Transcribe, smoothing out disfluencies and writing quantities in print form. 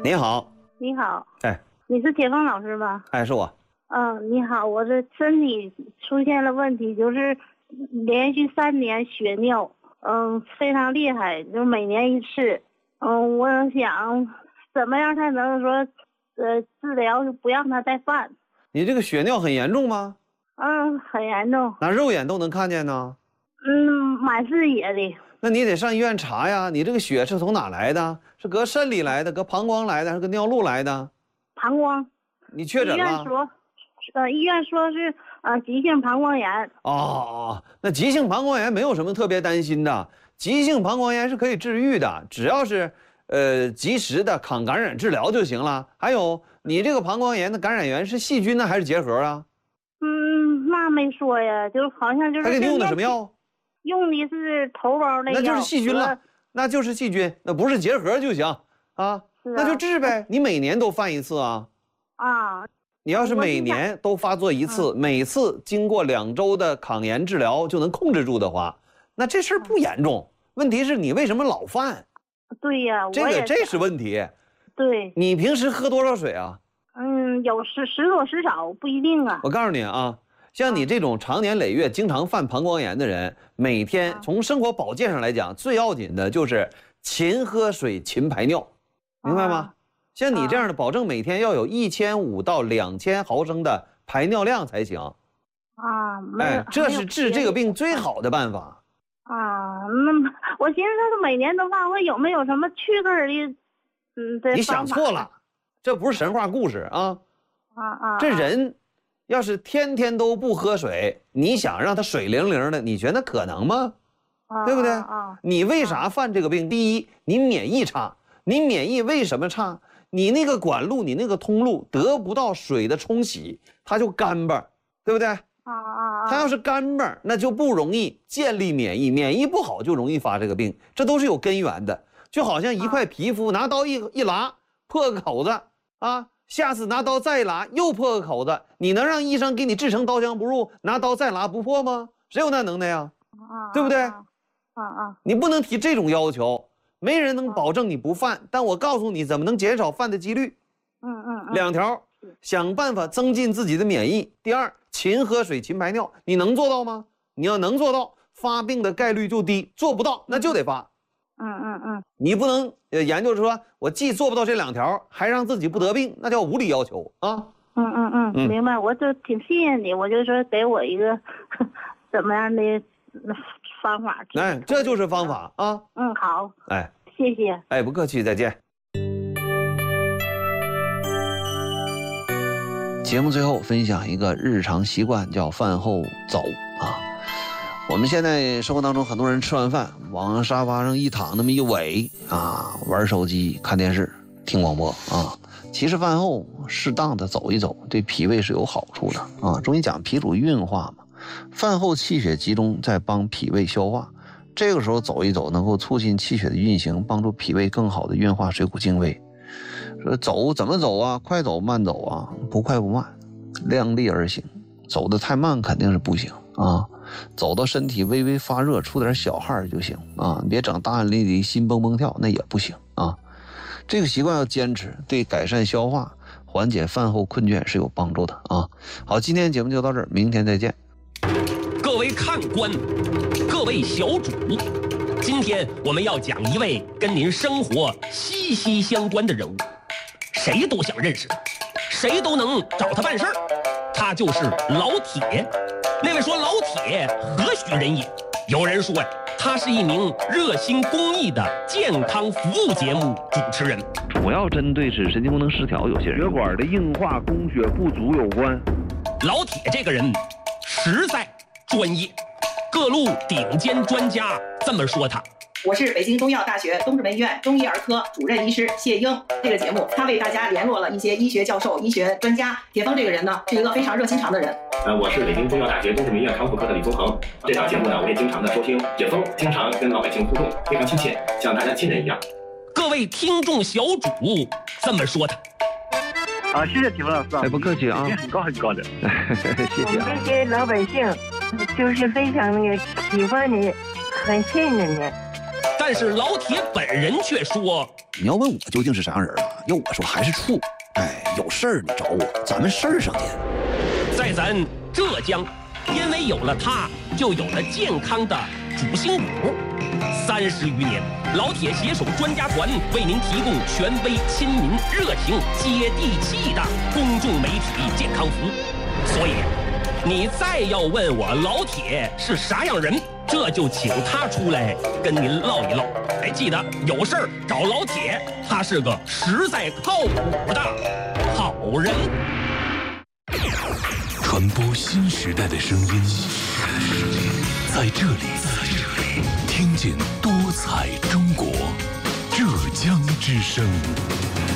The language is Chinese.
你好。 你好。 哎， 你是铁峰老师吧？ 哎，是我。 你好，我这身体出现了问题，就是连续3年血尿，非常厉害，就每年一次。我想怎么样才能说，治疗就不让它再犯。 你这个血尿很严重吗？ 很严重。 那肉眼都能看见呢？ 满视野的。 那你得上医院查呀，你这个血是从哪来的？是搁肾里来的，搁膀胱来的，还是搁尿路来的？ 膀胱。 你确诊了？ 医院说是急性膀胱炎。 那急性膀胱炎没有什么特别担心的，急性膀胱炎是可以治愈的，只要是及时的抗感染治疗就行了。还有，你这个膀胱炎的感染源是细菌呢还是结核啊？ 那没说呀，就好像就是。 他给你用的什么药？ 用的是头孢的药。 那就是细菌了，那就是细菌，那不是结核就行啊。那就治呗，你每年都犯一次啊。你要是每年都发作一次，每次经过2周的抗炎治疗就能控制住的话，那这事儿不严重。问题是你为什么老犯？ 对呀， 这是问题。 对。 你平时喝多少水啊？ 有时多时少，不一定啊。 我告诉你啊，像你这种常年累月经常犯膀胱炎的人，每天从生活保健上来讲，最要紧的就是勤喝水、勤排尿，明白吗？像你这样的，保证每天要有1500到2000毫升的排尿量才行。这是治这个病最好的办法。 那我寻思他每年都犯，我有没有什么去根的？ 你想错了，这不是神话故事啊！这人要是天天都不喝水，你想让他水灵灵的，你觉得可能吗？对不对？你为啥犯这个病？第一，你免疫差。你免疫为什么差？你那个管路，你那个通路得不到水的冲洗，它就干巴，对不对？它要是干巴，那就不容易建立免疫，免疫不好就容易发这个病，这都是有根源的。就好像一块皮肤拿刀一拉破个口子啊，下次拿刀再拉又破个口子，你能让医生给你制成刀枪不入，拿刀再拉不破吗？谁有那能耐呀？对不对？你不能提这种要求。没人能保证你不犯，但我告诉你怎么能减少犯的几率。2条，想办法增进自己的免疫。第2，勤喝水，勤排尿。你能做到吗？你要能做到，发病的概率就低；做不到，那就得发。你不能研究说，我既做不到这2条，还让自己不得病，那叫无理要求啊。 明白。我就挺信任你，我就说给我一个怎么样的方法。 这就是方法啊。 好。谢谢。 不客气，再见。节目最后分享一个日常习惯，叫饭后走啊。我们现在生活当中，很多人吃完饭往沙发上一躺，那么一围啊，玩手机、看电视、听广播啊。其实饭后适当的走一走，对脾胃是有好处的啊。中医讲脾主运化嘛，饭后气血集中，在帮脾胃消化。这个时候走一走，能够促进气血的运行，帮助脾胃更好的运化水谷精微。说走怎么走啊？快走慢走啊？不快不慢，量力而行。走得太慢肯定是不行啊。走到身体微微发热，出点小汗就行啊。别整大汗淋漓，心蹦蹦跳，那也不行啊。这个习惯要坚持，对改善消化、缓解饭后困倦是有帮助的啊。好，今天节目就到这儿，明天再见。 各位看官，各位小主，今天我们要讲一位跟您生活息息相关的人物，谁都想认识他，谁都能找他办事儿，他就是老铁。那位说老铁何许人也？有人说呀，他是一名热心公益的健康服务节目主持人， 主要针对是神经功能失调有些人，血管的硬化、供血不足有关。 老铁这个人实在专业，各路顶尖专家这么说他。 我是北京中医药大学东直门医院中医儿科主任医师谢英。这个节目他为大家联络了一些医学教授、医学专家。铁峰这个人呢，是一个非常热心肠的人。 我是北京中医药大学东直门医院康复科的李宗恒。这档节目呢，我也经常的收听。铁峰经常跟老百姓互动，非常亲切，像大家亲人一样。 各位听众小主这么说他。 谢谢铁峰老师。 不客气啊， 很高很高的。 谢谢啊。 我们这些老百姓就是非常喜欢你，很信任你。 但是老铁本人却说：“ 你要问我究竟是啥样人啊？要我说还是处。哎，有事儿你找我，咱们事儿上见。” 在咱浙江，因为有了它，就有了健康的主心骨。30余年，老铁携手专家团为您提供权威、亲民、热情、接地气的公众媒体健康服务。所以，你再要问我老铁是啥样人，这就请他出来跟您唠一唠。哎，记得有事儿找老铁，他是个实在靠谱的好人。 传播新时代的声音，在这里，听见多彩中国，浙江之声。